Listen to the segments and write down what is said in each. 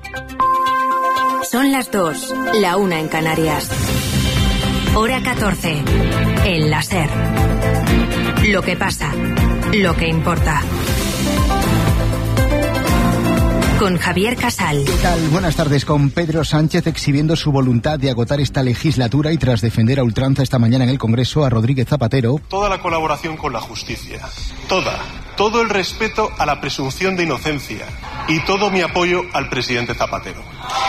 Son las 2, la 1 en Canarias. Hora 14, en la SER. Lo que pasa, lo que importa. Con Javier Casal. ¿Qué tal? Buenas tardes. Con Pedro Sánchez exhibiendo su voluntad de agotar esta legislatura y tras defender a ultranza esta mañana en el Congreso a Rodríguez Zapatero. Toda la colaboración con la justicia, todo el respeto a la presunción de inocencia y todo mi apoyo al presidente Zapatero.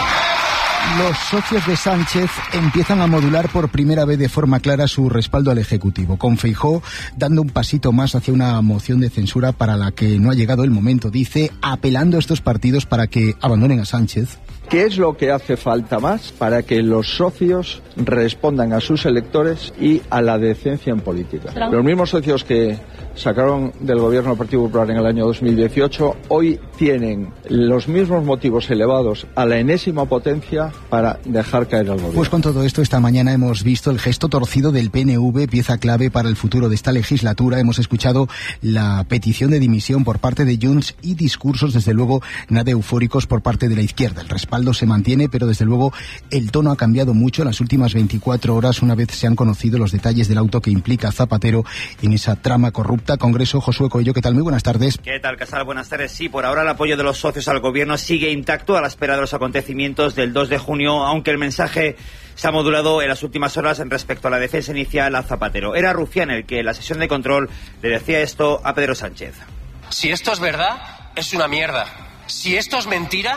Los socios de Sánchez empiezan a modular por primera vez de forma clara su respaldo al Ejecutivo, con Feijóo dando un pasito más hacia una moción de censura para la que no ha llegado el momento, dice, apelando a estos partidos para que abandonen a Sánchez. ¿Qué es lo que hace falta más para que los socios respondan a sus electores y a la decencia en política? Los mismos socios que sacaron del gobierno del Partido Popular en el año 2018, hoy tienen los mismos motivos elevados a la enésima potencia para dejar caer al gobierno. Pues con todo esto, esta mañana hemos visto el gesto torcido del PNV, pieza clave para el futuro de esta legislatura. Hemos escuchado la petición de dimisión por parte de Junts y discursos, desde luego, nada eufóricos por parte de la izquierda. El respaldo se mantiene, pero desde luego el tono ha cambiado mucho en las últimas 24 horas, una vez se han conocido los detalles del auto que implica a Zapatero en esa trama corrupta. Congreso, Josué Coello, ¿qué tal? Muy buenas tardes. ¿Qué tal, Casal? Buenas tardes. Sí, por ahora el apoyo de los socios al gobierno sigue intacto a la espera de los acontecimientos del 2 de junio, aunque el mensaje se ha modulado en las últimas horas en respecto a la defensa inicial a Zapatero. Era Rufián el que en la sesión de control le decía esto a Pedro Sánchez. Si esto es verdad, es una mierda. Si esto es mentira,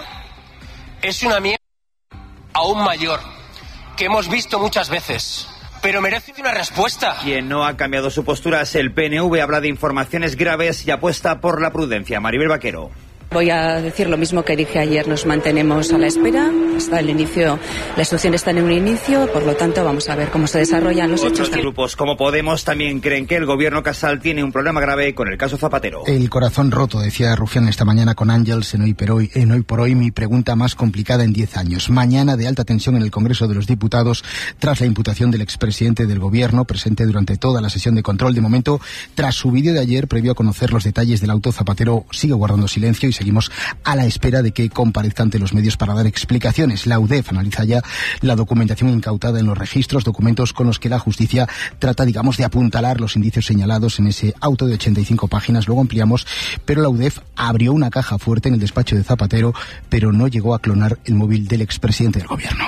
es una mierda aún mayor, que hemos visto muchas veces. Pero merece una respuesta. Quien no ha cambiado su postura es el PNV, habla de informaciones graves y apuesta por la prudencia. Maribel Vaquero. Voy a decir lo mismo que dije ayer, nos mantenemos a la espera, hasta el inicio, la instrucción está en un inicio, por lo tanto vamos a ver cómo se desarrollan los hechos. Otros grupos como Podemos también creen que el gobierno Casal tiene un problema grave con el caso Zapatero. El corazón roto, decía Rufián esta mañana con Ángels en Hoy por Hoy, mi pregunta más complicada en 10 años. Mañana de alta tensión en el Congreso de los Diputados tras la imputación del expresidente del gobierno, presente durante toda la sesión de control. De momento, tras su vídeo de ayer, previo a conocer los detalles del auto, Zapatero sigue guardando silencio y seguimos a la espera de que comparezca ante los medios para dar explicaciones. La UDEF analiza ya la documentación incautada en los registros, documentos con los que la justicia trata, digamos, de apuntalar los indicios señalados en ese auto de 85 páginas. Luego ampliamos, pero la UDEF abrió una caja fuerte en el despacho de Zapatero, pero no llegó a clonar el móvil del expresidente del gobierno.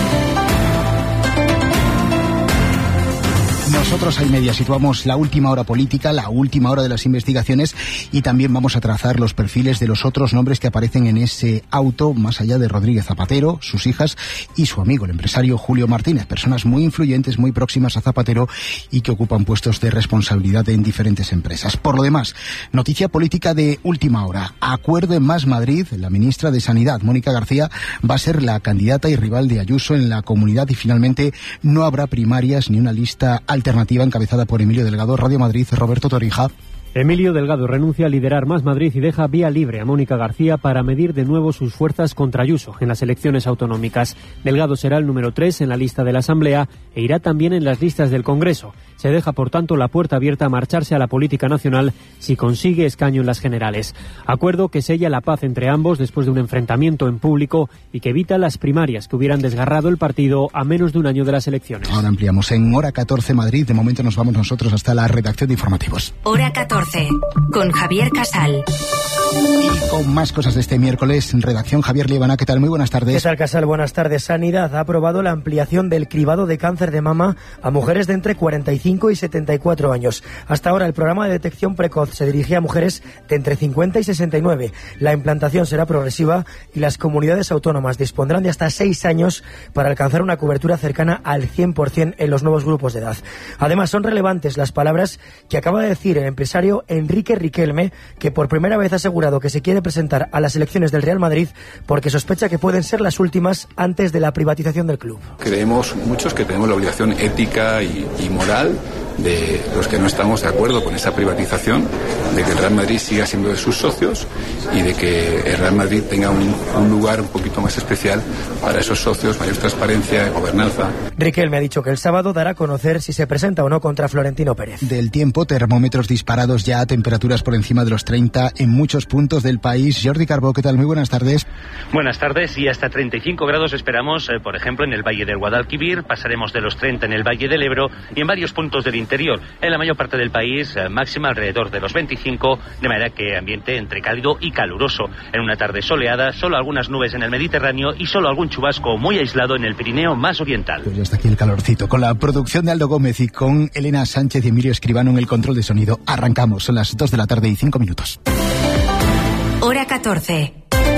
Nosotros a Media situamos la última hora política, la última hora de las investigaciones y también vamos a trazar los perfiles de los otros nombres que aparecen en ese auto, más allá de Rodríguez Zapatero, sus hijas y su amigo, el empresario Julio Martínez, personas muy influyentes, muy próximas a Zapatero y que ocupan puestos de responsabilidad en diferentes empresas. Por lo demás, noticia política de última hora. Acuerdo en Más Madrid, la ministra de Sanidad, Mónica García, va a ser la candidata y rival de Ayuso en la comunidad y finalmente no habrá primarias ni una lista alternativa encabezada por Emilio Delgado. Radio Madrid, Roberto Torija. Emilio Delgado renuncia a liderar Más Madrid y deja vía libre a Mónica García para medir de nuevo sus fuerzas contra Ayuso en las elecciones autonómicas. Delgado será el número 3 en la lista de la Asamblea e irá también en las listas del Congreso. Se deja, por tanto, la puerta abierta a marcharse a la política nacional si consigue escaño en las generales. Acuerdo que sella la paz entre ambos después de un enfrentamiento en público y que evita las primarias que hubieran desgarrado el partido a menos de un año de las elecciones. Ahora ampliamos en Hora 14 Madrid. De momento nos vamos nosotros hasta la redacción de informativos. Hora 14, con Javier Casal. Y con más cosas de este miércoles, en redacción, Javier Liebana. ¿Qué tal? Muy buenas tardes. ¿Qué tal, Casal? Buenas tardes. Sanidad ha aprobado la ampliación del cribado de cáncer de mama a mujeres de entre 45 y 74 años. Hasta ahora el programa de detección precoz se dirigía a mujeres de entre 50 y 69. La implantación será progresiva y las comunidades autónomas dispondrán de hasta 6 años para alcanzar una cobertura cercana al 100% en los nuevos grupos de edad. Además, son relevantes las palabras que acaba de decir el empresario Enrique Riquelme, que por primera vez ha asegurado que se quiere presentar a las elecciones del Real Madrid porque sospecha que pueden ser las últimas antes de la privatización del club. Creemos muchos que tenemos la obligación ética y moral de los que no estamos de acuerdo con esa privatización, de que el Real Madrid siga siendo de sus socios y de que el Real Madrid tenga un lugar un poquito más especial para esos socios, mayor transparencia, gobernanza. Riquelme ha dicho que el sábado dará a conocer si se presenta o no contra Florentino Pérez. Del tiempo, termómetros disparados Tenemos ya temperaturas por encima de los 30 en muchos puntos del país. Jordi Carbó, ¿qué tal? Muy buenas tardes. Buenas tardes, y hasta 35 grados esperamos, por ejemplo, en el Valle del Guadalquivir. Pasaremos de los 30 en el Valle del Ebro y en varios puntos del interior. En la mayor parte del país, máxima alrededor de los 25, de manera que ambiente entre cálido y caluroso. En una tarde soleada, solo algunas nubes en el Mediterráneo y solo algún chubasco muy aislado en el Pirineo más oriental. Pues ya está aquí el calorcito. Con la producción de Aldo Gómez y con Elena Sánchez y Emilio Escribano en el control de sonido, arrancamos. Son las 2 de la tarde y 5 minutos. Hora 14.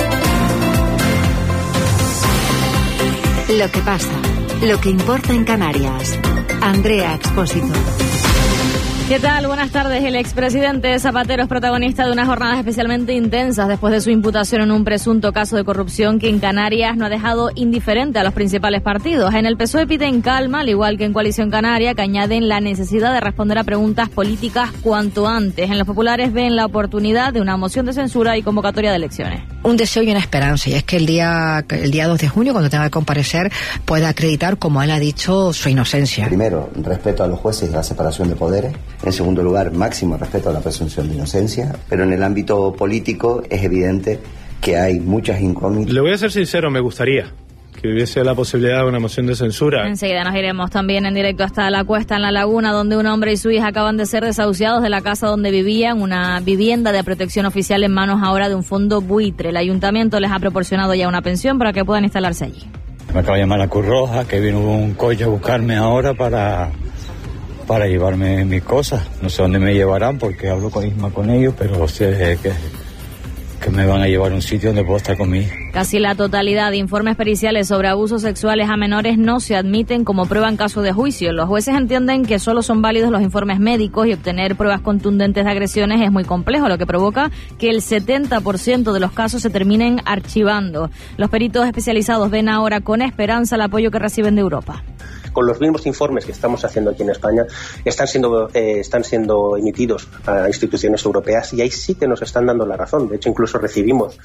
Lo que pasa, lo que importa en Canarias. Andrea Expósito. ¿Qué tal? Buenas tardes. El expresidente Zapatero es protagonista de unas jornadas especialmente intensas después de su imputación en un presunto caso de corrupción que en Canarias no ha dejado indiferente a los principales partidos. En el PSOE piden calma, al igual que en Coalición Canaria, que añaden la necesidad de responder a preguntas políticas cuanto antes. En los populares ven la oportunidad de una moción de censura y convocatoria de elecciones. Un deseo y una esperanza, y es que el día 2 de junio, cuando tenga que comparecer, pueda acreditar, como él ha dicho, su inocencia. Primero, respeto a los jueces y la separación de poderes. En segundo lugar, máximo respeto a la presunción de inocencia. Pero en el ámbito político es evidente que hay muchas incógnitas. Le voy a ser sincero, me gustaría que hubiese la posibilidad de una moción de censura. Enseguida nos iremos también en directo hasta La Cuesta, en La Laguna, donde un hombre y su hija acaban de ser desahuciados de la casa donde vivían, una vivienda de protección oficial en manos ahora de un fondo buitre. El ayuntamiento les ha proporcionado ya una pensión para que puedan instalarse allí. Me acaba de llamar la Cruz Roja, que vino un coche a buscarme ahora para llevarme mis cosas. No sé dónde me llevarán porque hablo con ellos, pero sé que me van a llevar a un sitio donde puedo estar con mi hija. Casi la totalidad de informes periciales sobre abusos sexuales a menores no se admiten como prueba en caso de juicio. Los jueces entienden que solo son válidos los informes médicos y obtener pruebas contundentes de agresiones es muy complejo, lo que provoca que el 70% de los casos se terminen archivando. Los peritos especializados ven ahora con esperanza el apoyo que reciben de Europa. Con los mismos informes que estamos haciendo aquí en España, están siendo emitidos a instituciones europeas y ahí sí que nos están dando la razón. De hecho, incluso recibimos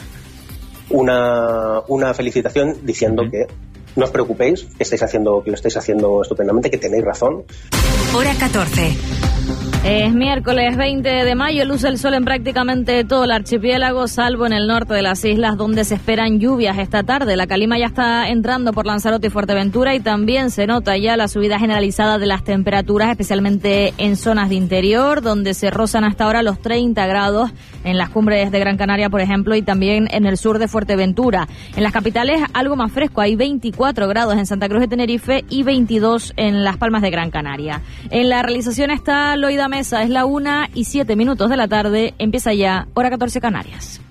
una felicitación diciendo que no os preocupéis, que lo estáis haciendo estupendamente, que tenéis razón. Hora 14. Es miércoles 20 de mayo, luce el sol en prácticamente todo el archipiélago, salvo en el norte de las islas, donde se esperan lluvias esta tarde. La calima ya está entrando por Lanzarote y Fuerteventura y también se nota ya la subida generalizada de las temperaturas, especialmente en zonas de interior, donde se rozan hasta ahora los 30 grados en las cumbres de Gran Canaria, por ejemplo, y también en el sur de Fuerteventura. En las capitales algo más fresco, hay 24 grados en Santa Cruz de Tenerife y 22 en Las Palmas de Gran Canaria. En la realización está Loida Mesa, es la 1:07 de la tarde, empieza ya Hora 14 Canarias.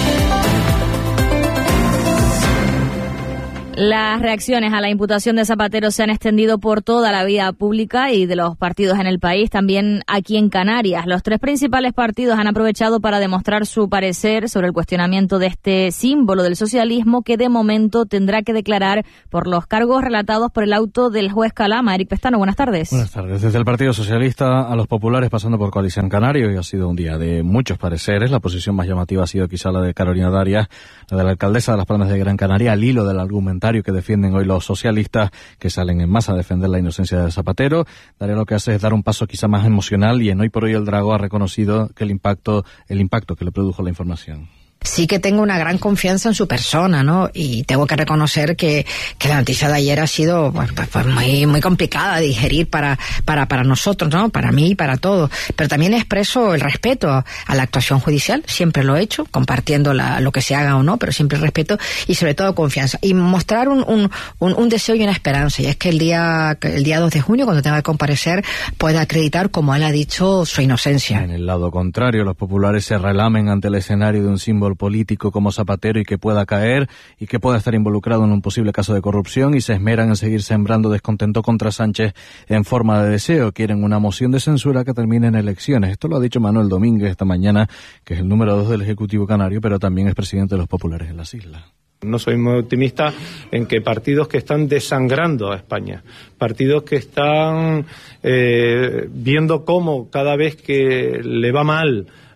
Las reacciones a la imputación de Zapatero se han extendido por toda la vía pública y de los partidos en el país, también aquí en Canarias. Los tres principales partidos han aprovechado para demostrar su parecer sobre el cuestionamiento de este símbolo del socialismo que de momento tendrá que declarar por los cargos relatados por el auto del juez Calama. Eric Pestano, buenas tardes. Buenas tardes. Desde el Partido Socialista a los populares, pasando por Coalición Canaria, hoy ha sido un día de muchos pareceres. La posición más llamativa ha sido quizá la de Carolina Darias, la de la alcaldesa de Las Palmas de Gran Canaria, al hilo del argumentario que defienden hoy los socialistas, que salen en masa a defender la inocencia de Zapatero. Darias lo que hace es dar un paso quizá más emocional y en Hoy por Hoy el Drago ha reconocido que el impacto que le produjo la información. Sí que tengo una gran confianza en su persona, ¿no? Y tengo que reconocer que la noticia de ayer ha sido pues muy complicada de digerir para nosotros, ¿no? Para mí y para todos. Pero también expreso el respeto a la actuación judicial, siempre lo he hecho, compartiendo lo que se haga o no, pero siempre respeto y sobre todo confianza. Y mostrar un deseo y una esperanza, y es que el día 2 de junio, cuando tenga que comparecer, pueda acreditar, como él ha dicho, su inocencia. En el lado contrario, los populares se relamen ante el escenario de un símbolo político como Zapatero y que pueda caer y que pueda estar involucrado en un posible caso de corrupción, y se esmeran en seguir sembrando descontento contra Sánchez en forma de deseo. Quieren una moción de censura que termine en elecciones. Esto lo ha dicho Manuel Domínguez esta mañana, que es el número 2 del Ejecutivo Canario, pero también es presidente de los populares en las islas. No soy muy optimista en que partidos que están desangrando a España, partidos que están viendo cómo cada vez que le va mal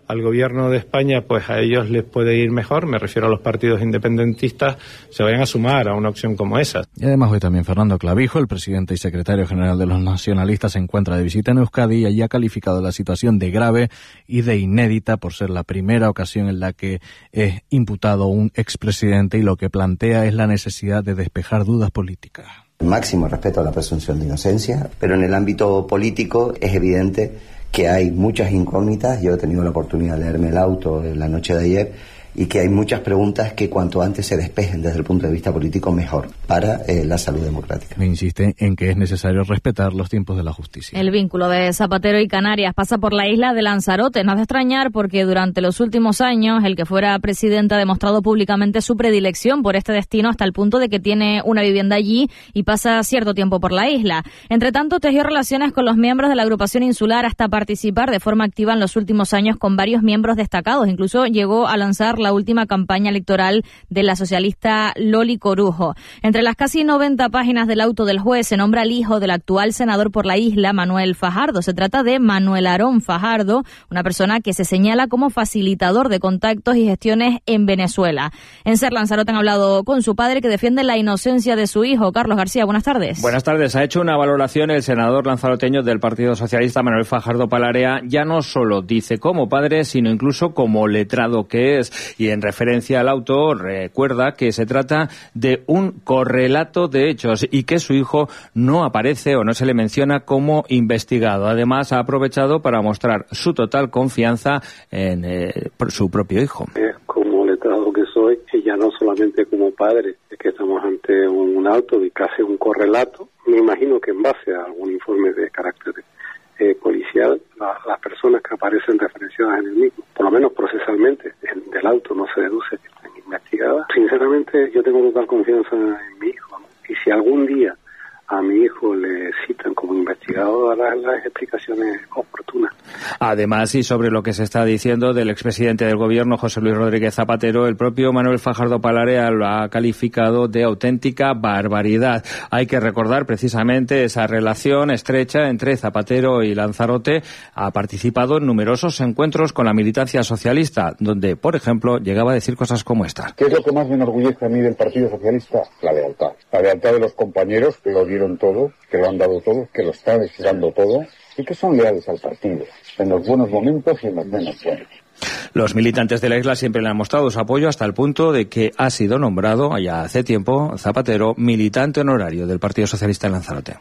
al gobierno de España, pues a ellos les puede ir mejor, me refiero a los partidos independentistas, se vayan a sumar a una opción como esa. Y además hoy también Fernando Clavijo, el presidente y secretario general de los nacionalistas, se encuentra de visita en Euskadi y allí ha calificado la situación de grave y de inédita por ser la primera ocasión en la que es imputado un expresidente, y lo que plantea es la necesidad de despejar dudas políticas. Máximo respeto a la presunción de inocencia, pero en el ámbito político es evidente que hay muchas incógnitas. Yo he tenido la oportunidad de leerme el auto en la noche de ayer, y que hay muchas preguntas que cuanto antes se despejen desde el punto de vista político, mejor para la salud democrática. Me insiste en que es necesario respetar los tiempos de la justicia. El vínculo de Zapatero y Canarias pasa por la isla de Lanzarote. No es de extrañar porque durante los últimos años el que fuera presidente ha demostrado públicamente su predilección por este destino, hasta el punto de que tiene una vivienda allí y pasa cierto tiempo por la isla. Entre tanto, tejió relaciones con los miembros de la agrupación insular hasta participar de forma activa en los últimos años con varios miembros destacados. Incluso llegó a lanzar la última campaña electoral de la socialista Loli Corujo. Entre las casi 90 páginas del auto del juez se nombra al hijo del actual senador por la isla, Manuel Fajardo. Se trata de Manuel Aarón Fajardo, una persona que se señala como facilitador de contactos y gestiones en Venezuela. En Ser Lanzarote han hablado con su padre, que defiende la inocencia de su hijo. Carlos García, buenas tardes. Buenas tardes. Ha hecho una valoración el senador lanzaroteño del Partido Socialista, Manuel Fajardo Palarea, ya no solo dice como padre, sino incluso como letrado que es. Y en referencia al auto, recuerda que se trata de un correlato de hechos y que su hijo no aparece o no se le menciona como investigado. Además, ha aprovechado para mostrar su total confianza en su propio hijo. Como letrado que soy, y ya no solamente como padre, es que estamos ante un auto y casi un correlato. Me imagino que en base a algún informe de carácter policial, las personas que aparecen referenciadas en el mismo, por lo menos procesalmente, del auto no se deduce que estén investigadas. Sinceramente, yo tengo total confianza en mi hijo, ¿no? Y si algún día a mi hijo le citan como investigado, dará las explicaciones oportunas. Además, y sobre lo que se está diciendo del expresidente del gobierno, José Luis Rodríguez Zapatero, el propio Manuel Fajardo Palarea lo ha calificado de auténtica barbaridad. Hay que recordar precisamente esa relación estrecha entre Zapatero y Lanzarote. Ha participado en numerosos encuentros con la militancia socialista, donde, por ejemplo, llegaba a decir cosas como esta. ¿Qué es lo que más me enorgullece a mí del Partido Socialista? La lealtad. La lealtad de los compañeros que lo dieron todo, que lo han dado todo, que lo están dando todo, y que son leales al partido, en los buenos momentos y en los menos buenos. Los militantes de la isla siempre le han mostrado su apoyo hasta el punto de que ha sido nombrado, ya hace tiempo, Zapatero, militante honorario del Partido Socialista en Lanzarote.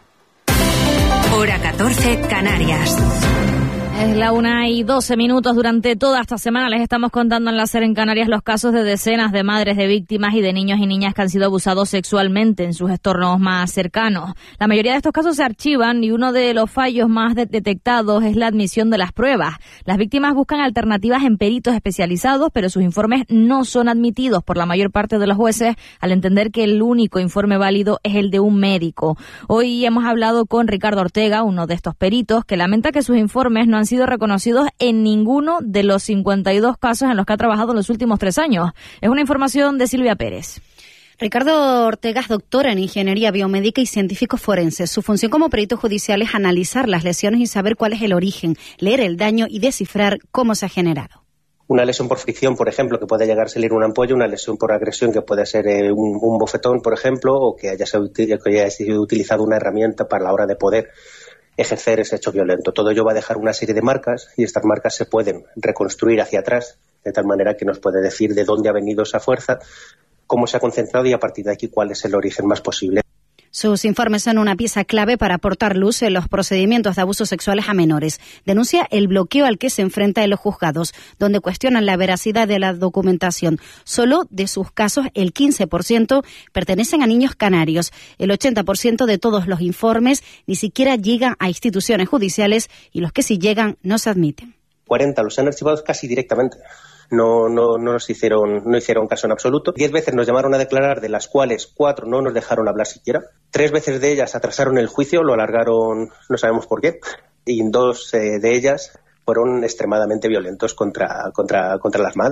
Hora 14, Canarias. Es la 1:12. Durante toda esta semana les estamos contando en la SER en Canarias los casos de decenas de madres de víctimas y de niños y niñas que han sido abusados sexualmente en sus entornos más cercanos. La mayoría de estos casos se archivan y uno de los fallos más detectados es la admisión de las pruebas. Las víctimas buscan alternativas en peritos especializados, pero sus informes no son admitidos por la mayor parte de los jueces al entender que el único informe válido es el de un médico. Hoy hemos hablado con Ricardo Ortega, uno de estos peritos, que lamenta que sus informes no han sido reconocidos en ninguno de los 52 casos en los que ha trabajado en los últimos 3 años. Es una información de Silvia Pérez. Ricardo Ortega es doctor en Ingeniería Biomédica y científico forense. Su función como perito judicial es analizar las lesiones y saber cuál es el origen, leer el daño y descifrar cómo se ha generado. Una lesión por fricción, por ejemplo, que puede llegar a salir una ampolla, una lesión por agresión que puede ser un bofetón, por ejemplo, o que haya sido utilizado una herramienta para la hora de poder ejercer ese hecho violento. Todo ello va a dejar una serie de marcas y estas marcas se pueden reconstruir hacia atrás de tal manera que nos puede decir de dónde ha venido esa fuerza, cómo se ha concentrado y a partir de aquí cuál es el origen más posible. Sus informes son una pieza clave para aportar luz en los procedimientos de abusos sexuales a menores. Denuncia el bloqueo al que se enfrenta en los juzgados, donde cuestionan la veracidad de la documentación. Solo de sus casos, el 15% pertenecen a niños canarios. El 80% de todos los informes ni siquiera llegan a instituciones judiciales y los que sí llegan no se admiten. 40 los han archivado casi directamente. No hicieron caso en absoluto. 10 veces nos llamaron a declarar, de las cuales 4 no nos dejaron hablar siquiera. 3 veces de ellas atrasaron el juicio, lo alargaron, no sabemos por qué. Y 2 de ellas fueron extremadamente violentos contra las madres.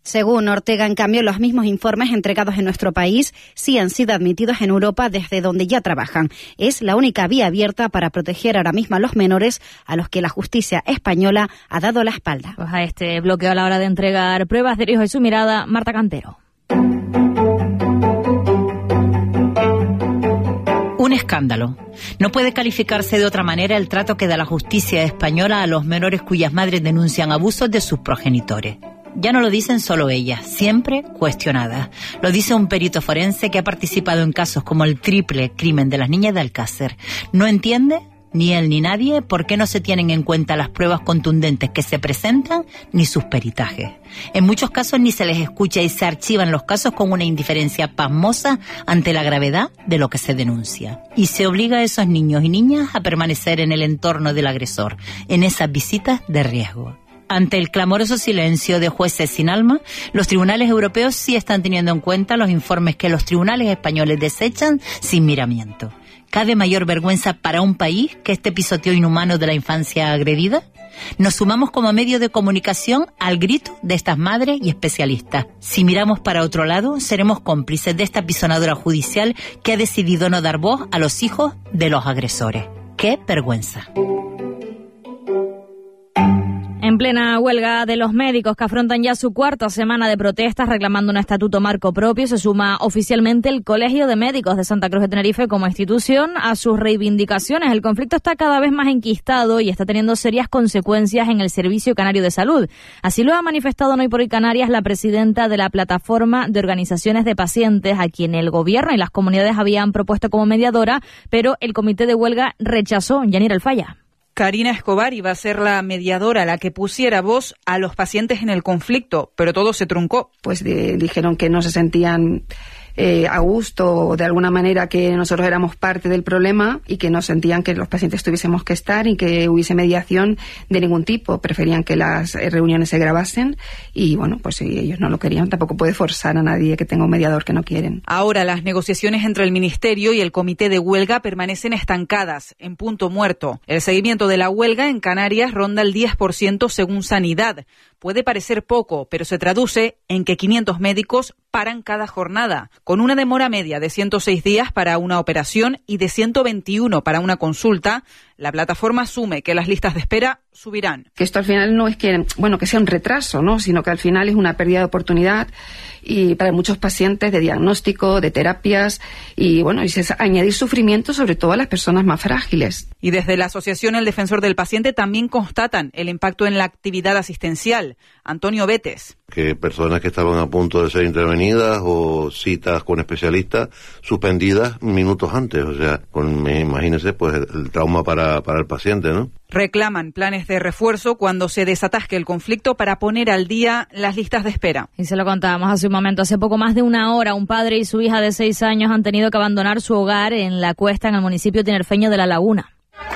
Según Ortega, en cambio, los mismos informes entregados en nuestro país sí han sido admitidos en Europa desde donde ya trabajan. Es la única vía abierta para proteger ahora mismo a los menores a los que la justicia española ha dado la espalda. Pues a este bloqueo a la hora de entregar pruebas dirige su mirada Marta Cantero. Un escándalo. No puede calificarse de otra manera el trato que da la justicia española a los menores cuyas madres denuncian abusos de sus progenitores. Ya no lo dicen solo ellas, siempre cuestionadas. Lo dice un perito forense que ha participado en casos como el triple crimen de las niñas de Alcácer. No entiende, ni él ni nadie, por qué no se tienen en cuenta las pruebas contundentes que se presentan ni sus peritajes. En muchos casos ni se les escucha y se archivan los casos con una indiferencia pasmosa ante la gravedad de lo que se denuncia. Y se obliga a esos niños y niñas a permanecer en el entorno del agresor, en esas visitas de riesgo. Ante el clamoroso silencio de jueces sin alma, los tribunales europeos sí están teniendo en cuenta los informes que los tribunales españoles desechan sin miramiento. ¿Cabe mayor vergüenza para un país que este pisoteo inhumano de la infancia agredida? Nos sumamos como medio de comunicación al grito de estas madres y especialistas. Si miramos para otro lado, seremos cómplices de esta pisonadora judicial que ha decidido no dar voz a los hijos de los agresores. ¡Qué vergüenza! En plena huelga de los médicos que afrontan ya su cuarta semana de protestas reclamando un estatuto marco propio, se suma oficialmente el Colegio de Médicos de Santa Cruz de Tenerife como institución a sus reivindicaciones. El conflicto está cada vez más enquistado y está teniendo serias consecuencias en el Servicio Canario de Salud. Así lo ha manifestado en Hoy por Hoy Canarias la presidenta de la Plataforma de Organizaciones de Pacientes, a quien el gobierno y las comunidades habían propuesto como mediadora, pero el comité de huelga rechazó. Yanira Alfaya. Karina Escobar iba a ser la mediadora, la que pusiera voz a los pacientes en el conflicto, pero todo se truncó. Pues dijeron que no se sentían a gusto, de alguna manera, que nosotros éramos parte del problema y que no sentían que los pacientes tuviésemos que estar y que hubiese mediación de ningún tipo. Preferían que las reuniones se grabasen y, bueno, pues si ellos no lo querían, tampoco puede forzar a nadie que tenga un mediador que no quieren. Ahora las negociaciones entre el Ministerio y el Comité de Huelga permanecen estancadas, en punto muerto. El seguimiento de la huelga en Canarias ronda el 10% según Sanidad. Puede parecer poco, pero se traduce en que 500 médicos paran cada jornada, con una demora media de 106 días para una operación y de 121 para una consulta. La plataforma asume que las listas de espera subirán. Que esto al final no es que, bueno, que sea un retraso, ¿no? Sino que al final es una pérdida de oportunidad y para muchos pacientes de diagnóstico, de terapias y, bueno, y se añadir sufrimiento sobre todo a las personas más frágiles. Y desde la Asociación El Defensor del Paciente también constatan el impacto en la actividad asistencial. Antonio Betes. Que personas que estaban a punto de ser intervenidas o citas con especialistas suspendidas minutos antes, o sea, imagínense pues el trauma para el paciente, ¿no? Reclaman planes de refuerzo cuando se desatasque el conflicto para poner al día las listas de espera. Y se lo contábamos hace un momento, hace poco más de una hora, un padre y su hija de 6 años han tenido que abandonar su hogar en La Cuesta, en el municipio tinerfeño de La Laguna.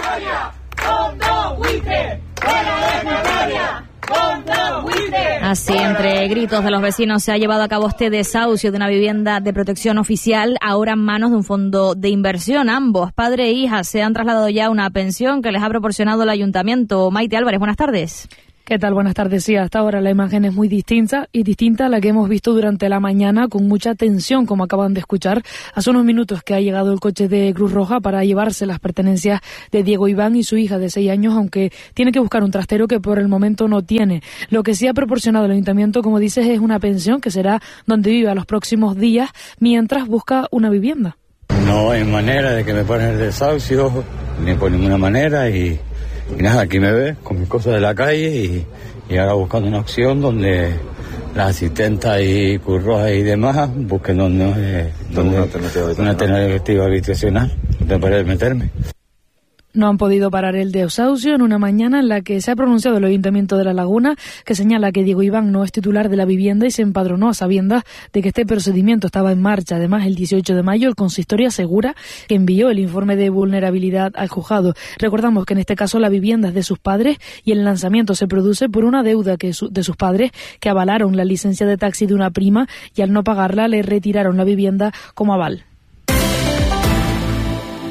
Así, entre gritos de los vecinos, se ha llevado a cabo este desahucio de una vivienda de protección oficial, ahora en manos de un fondo de inversión. Ambos, padre e hija, se han trasladado ya a una pensión que les ha proporcionado el ayuntamiento. Maite Álvarez, buenas tardes. ¿Qué tal? Buenas tardes. Sí, hasta ahora la imagen es muy distinta a la que hemos visto durante la mañana, con mucha tensión, como acaban de escuchar. Hace unos minutos que ha llegado el coche de Cruz Roja para llevarse las pertenencias de Diego Iván y su hija de 6 años, aunque tiene que buscar un trastero que por el momento no tiene. Lo que sí ha proporcionado el ayuntamiento, como dices, es una pensión que será donde viva los próximos días mientras busca una vivienda. No hay manera de que me pongan el desahucio, ni por ninguna manera, y nada, aquí me ves con mis cosas de la calle y ahora buscando una opción donde las asistentes y Cruz Roja y demás busquen una alternativa habitacional donde poder meterme. No han podido parar el desahucio en una mañana en la que se ha pronunciado el Ayuntamiento de La Laguna, que señala que Diego Iván no es titular de la vivienda y se empadronó a sabiendas de que este procedimiento estaba en marcha. Además, el 18 de mayo el consistorio asegura que envió el informe de vulnerabilidad al juzgado. Recordamos que en este caso la vivienda es de sus padres y el lanzamiento se produce por una deuda de sus padres, que avalaron la licencia de taxi de una prima y al no pagarla le retiraron la vivienda como aval.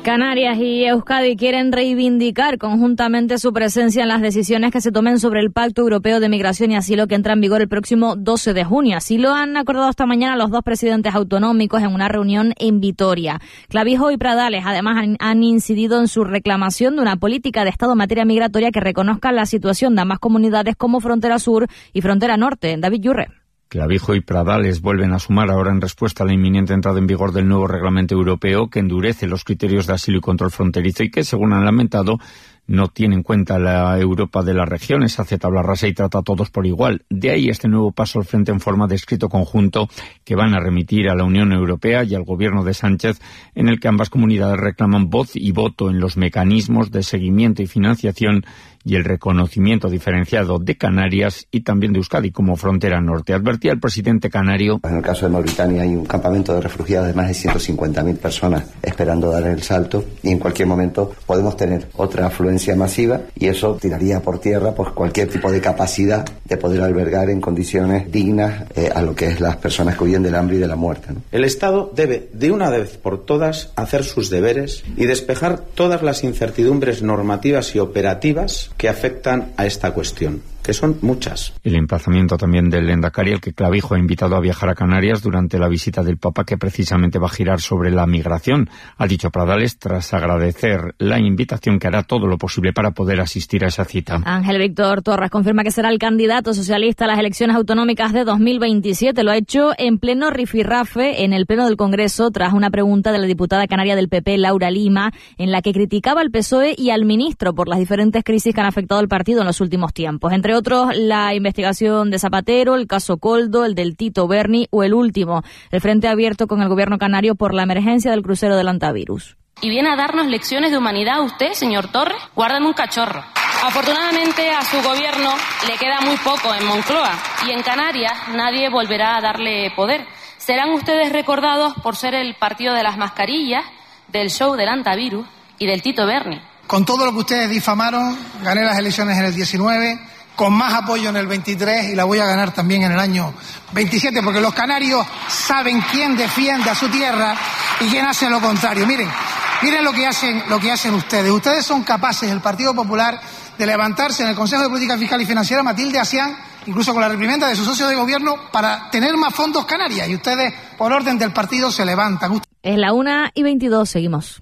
Canarias y Euskadi quieren reivindicar conjuntamente su presencia en las decisiones que se tomen sobre el Pacto Europeo de Migración y Asilo que entra en vigor el próximo 12 de junio. Así lo han acordado esta mañana los dos presidentes autonómicos en una reunión en Vitoria. Clavijo y Pradales además han incidido en su reclamación de una política de Estado en materia migratoria que reconozca la situación de ambas comunidades como Frontera Sur y Frontera Norte. David Yurre. Clavijo y Pradales vuelven a sumar ahora en respuesta a la inminente entrada en vigor del nuevo reglamento europeo que endurece los criterios de asilo y control fronterizo y que, según han lamentado, no tiene en cuenta la Europa de las regiones, hace tabla rasa y trata a todos por igual. De ahí este nuevo paso al frente en forma de escrito conjunto que van a remitir a la Unión Europea y al gobierno de Sánchez, en el que ambas comunidades reclaman voz y voto en los mecanismos de seguimiento y financiación y el reconocimiento diferenciado de Canarias y también de Euskadi como frontera norte. Advertía el presidente canario. En el caso de Mauritania hay un campamento de refugiados de más de 150.000 personas esperando dar el salto y en cualquier momento podemos tener otra afluencia masiva y eso tiraría por tierra pues cualquier tipo de capacidad de poder albergar en condiciones dignas a lo que es las personas que huyen del hambre y de la muerte, ¿no? El Estado debe de una vez por todas hacer sus deberes y despejar todas las incertidumbres normativas y operativas que afectan a esta cuestión, que son muchas. El emplazamiento también del Lehendakari, el que Clavijo ha invitado a viajar a Canarias durante la visita del Papa, que precisamente va a girar sobre la migración. Ha dicho Pradales, tras agradecer la invitación, que hará todo lo posible para poder asistir a esa cita. Ángel Víctor Torres confirma que será el candidato socialista a las elecciones autonómicas de 2027. Lo ha hecho en pleno rifirrafe en el Pleno del Congreso tras una pregunta de la diputada canaria del PP, Laura Lima, en la que criticaba al PSOE y al ministro por las diferentes crisis que han afectado al partido en los últimos tiempos. Entre otros, la investigación de Zapatero, el caso Coldo, el del Tito Berni o el último, el frente abierto con el gobierno canario por la emergencia del crucero del Antavirus. ¿Y viene a darnos lecciones de humanidad usted, señor Torres? Guárdame un cachorro. Afortunadamente a su gobierno le queda muy poco en Moncloa y en Canarias nadie volverá a darle poder. Serán ustedes recordados por ser el partido de las mascarillas, del show del Antavirus y del Tito Berni. Con todo lo que ustedes difamaron, gané las elecciones en el 19, con más apoyo en el 23 y la voy a ganar también en el año 27, porque los canarios saben quién defiende a su tierra y quién hace lo contrario. Miren lo que hacen ustedes. Ustedes son capaces, el Partido Popular, de levantarse en el Consejo de Política Fiscal y Financiera, Matilde Asián, incluso con la reprimenda de su socio de gobierno, para tener más fondos Canarias. Y ustedes, por orden del partido, se levantan. Es la 1:22, seguimos.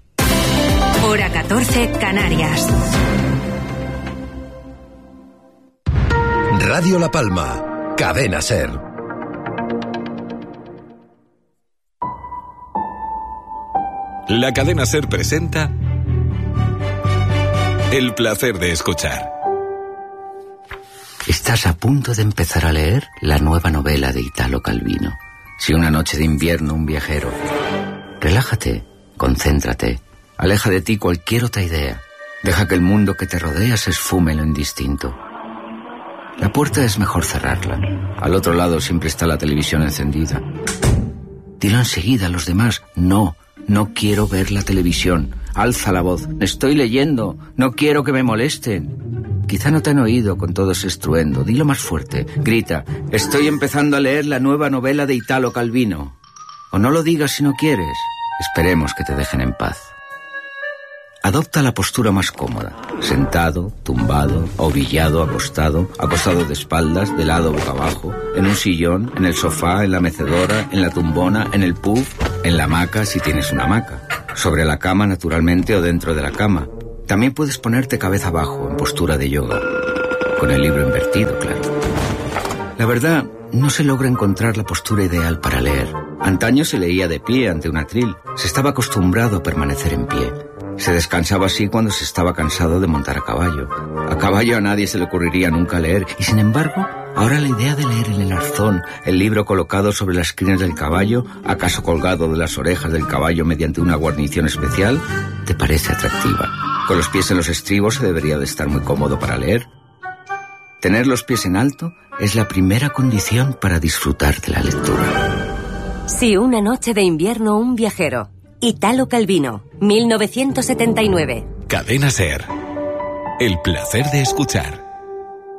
Hora 14, Canarias. Radio La Palma, Cadena SER. La Cadena SER presenta El placer de escuchar. Estás a punto de empezar a leer la nueva novela de Italo Calvino. Si una noche de invierno un viajero. Relájate, concéntrate, aleja de ti cualquier otra idea. Deja que el mundo que te rodea se esfume en lo indistinto. La puerta es mejor cerrarla. Al otro lado siempre está la televisión encendida. Dilo enseguida a los demás. No quiero ver la televisión. Alza la voz. Estoy leyendo. No quiero que me molesten. Quizá no te han oído con todo ese estruendo. Dilo más fuerte. Grita. Estoy empezando a leer la nueva novela de Italo Calvino. O no lo digas si no quieres. Esperemos que te dejen en paz. Adopta la postura más cómoda. Sentado, tumbado, ovillado, acostado de espaldas, de lado boca abajo, en un sillón, en el sofá, en la mecedora, en la tumbona, en el puff, en la hamaca si tienes una hamaca. Sobre la cama naturalmente o dentro de la cama. También puedes ponerte cabeza abajo, en postura de yoga. Con el libro invertido, claro. La verdad, no se logra encontrar la postura ideal para leer. Antaño se leía de pie ante un atril. Se estaba acostumbrado a permanecer en pie. Se descansaba así cuando se estaba cansado de montar a caballo. A caballo a nadie se le ocurriría nunca leer. Y sin embargo, ahora la idea de leer en el arzón, el libro colocado sobre las crines del caballo, acaso colgado de las orejas del caballo mediante una guarnición especial, te parece atractiva. Con los pies en los estribos se debería de estar muy cómodo para leer. Tener los pies en alto es la primera condición para disfrutar de la lectura. Si una noche de invierno un viajero. Italo Calvino, 1979. Cadena SER. El placer de escuchar.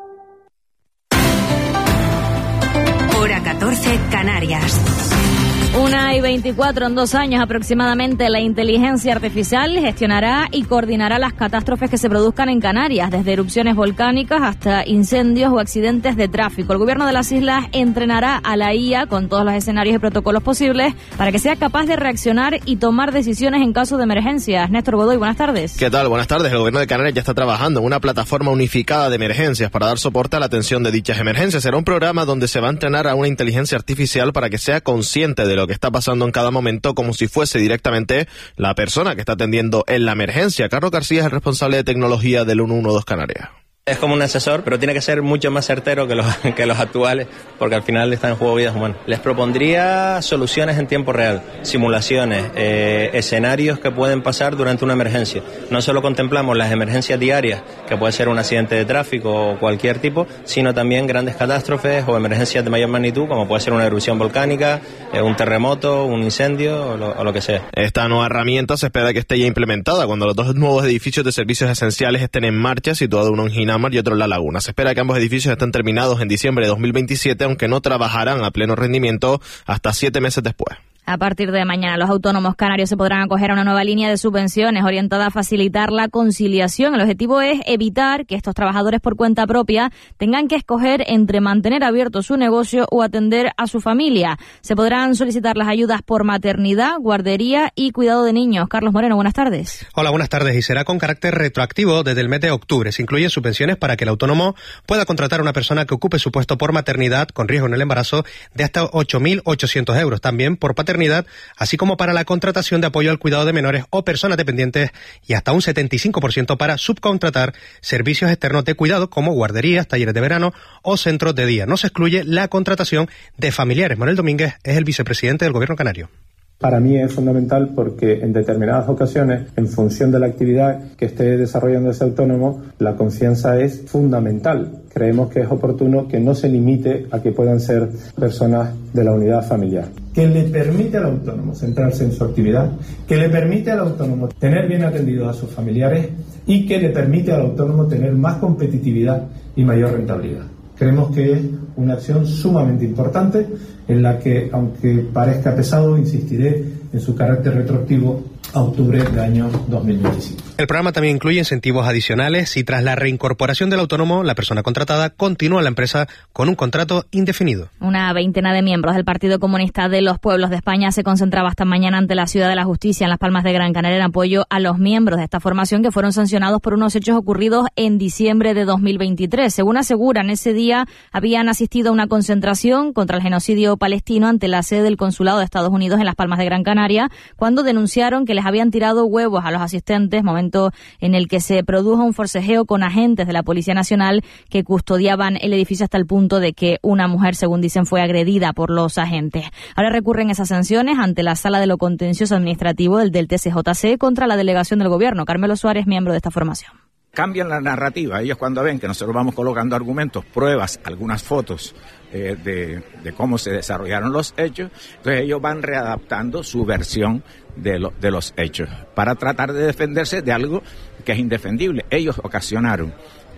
Hora 14, Canarias. 1:24, en 2 años aproximadamente, la inteligencia artificial gestionará y coordinará las catástrofes que se produzcan en Canarias, desde erupciones volcánicas hasta incendios o accidentes de tráfico. El gobierno de las islas entrenará a la IA con todos los escenarios y protocolos posibles para que sea capaz de reaccionar y tomar decisiones en caso de emergencias. Néstor Godoy, buenas tardes. ¿Qué tal? Buenas tardes. El gobierno de Canarias ya está trabajando en una plataforma unificada de emergencias para dar soporte a la atención de dichas emergencias. Será un programa donde se va a entrenar a una inteligencia artificial para que sea consciente de lo que está pasando en cada momento, como si fuese directamente la persona que está atendiendo en la emergencia. Carlos García es el responsable de tecnología del 112 Canarias. Es como un asesor, pero tiene que ser mucho más certero que los actuales, porque al final están en juego vidas humanas. Les propondría soluciones en tiempo real, simulaciones, escenarios que pueden pasar durante una emergencia. No solo contemplamos las emergencias diarias, que puede ser un accidente de tráfico o cualquier tipo, sino también grandes catástrofes o emergencias de mayor magnitud, como puede ser una erupción volcánica, un terremoto, un incendio o lo que sea. Esta nueva herramienta se espera que esté ya implementada cuando los 2 nuevos edificios de servicios esenciales estén en marcha, situado uno en Ginebra y otro en La Laguna. Se espera que ambos edificios estén terminados en diciembre de 2027, aunque no trabajarán a pleno rendimiento hasta 7 meses después. A partir de mañana, los autónomos canarios se podrán acoger a una nueva línea de subvenciones orientada a facilitar la conciliación. El objetivo es evitar que estos trabajadores por cuenta propia tengan que escoger entre mantener abierto su negocio o atender a su familia. Se podrán solicitar las ayudas por maternidad, guardería y cuidado de niños. Carlos Moreno, buenas tardes. Hola, buenas tardes. Y será con carácter retroactivo desde el mes de octubre. Se incluyen subvenciones para que el autónomo pueda contratar a una persona que ocupe su puesto por maternidad con riesgo en el embarazo de hasta 8.800 euros. También por paternidad, así como para la contratación de apoyo al cuidado de menores o personas dependientes, y hasta un 75% para subcontratar servicios externos de cuidado como guarderías, talleres de verano o centros de día. No se excluye la contratación de familiares. Manuel Domínguez es el vicepresidente del Gobierno canario. Para mí es fundamental porque en determinadas ocasiones, en función de la actividad que esté desarrollando ese autónomo, la confianza es fundamental. Creemos que es oportuno que no se limite a que puedan ser personas de la unidad familiar. Que le permite al autónomo centrarse en su actividad, que le permite al autónomo tener bien atendidos a sus familiares y que le permite al autónomo tener más competitividad y mayor rentabilidad. Creemos que es una acción sumamente importante en la que, aunque parezca pesado, insistiré en su carácter retroactivo a octubre del año 2025. El programa también incluye incentivos adicionales y tras la reincorporación del autónomo, la persona contratada continúa en la empresa con un contrato indefinido. Una veintena de miembros del Partido Comunista de los Pueblos de España se concentraba esta mañana ante la Ciudad de la Justicia en Las Palmas de Gran Canaria en apoyo a los miembros de esta formación que fueron sancionados por unos hechos ocurridos en diciembre de 2023. Según aseguran, ese día habían asistido a una concentración contra el genocidio palestino ante la sede del Consulado de Estados Unidos en Las Palmas de Gran Canaria, cuando denunciaron que les habían tirado huevos a los asistentes, momento en el que se produjo un forcejeo con agentes de la Policía Nacional que custodiaban el edificio hasta el punto de que una mujer, según dicen, fue agredida por los agentes. Ahora recurren esas sanciones ante la Sala de lo Contencioso Administrativo del TCJC contra la delegación del Gobierno. Carmelo Suárez, miembro de esta formación. Cambian la narrativa. Ellos, cuando ven que nosotros vamos colocando argumentos, pruebas, algunas fotos de cómo se desarrollaron los hechos, entonces ellos van readaptando su versión de los hechos para tratar de defenderse de algo que es indefendible. Ellos ocasionaron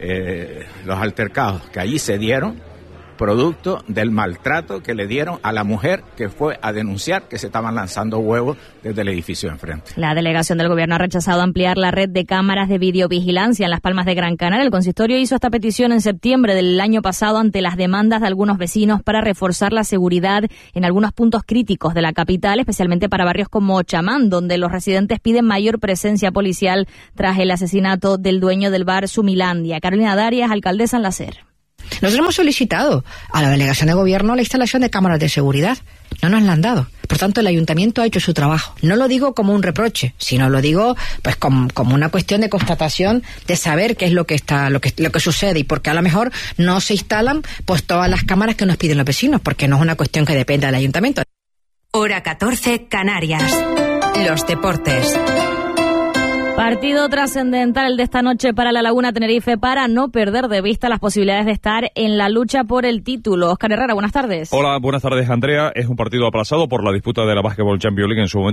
los altercados que allí se dieron producto del maltrato que le dieron a la mujer que fue a denunciar que se estaban lanzando huevos desde el edificio de enfrente. La delegación del Gobierno ha rechazado ampliar la red de cámaras de videovigilancia en Las Palmas de Gran Canaria. El consistorio hizo esta petición en septiembre del año pasado ante las demandas de algunos vecinos para reforzar la seguridad en algunos puntos críticos de la capital, especialmente para barrios como Chamán, donde los residentes piden mayor presencia policial tras el asesinato del dueño del bar Sumilandia. Carolina Darias, alcaldesa en La SER. Nosotros hemos solicitado a la delegación de gobierno la instalación de cámaras de seguridad. No nos la han dado. Por tanto, el ayuntamiento ha hecho su trabajo. No lo digo como un reproche, sino lo digo pues como una cuestión de constatación, de saber qué es lo que sucede y porque a lo mejor no se instalan pues todas las cámaras que nos piden los vecinos, porque no es una cuestión que dependa del ayuntamiento. Hora 14, Canarias. Los deportes. Partido trascendental el de esta noche para La Laguna Tenerife para no perder de vista las posibilidades de estar en la lucha por el título. Óscar Herrera, buenas tardes. Hola, buenas tardes, Andrea. Es un partido aplazado por la disputa de la Basketball Champions League en su momento.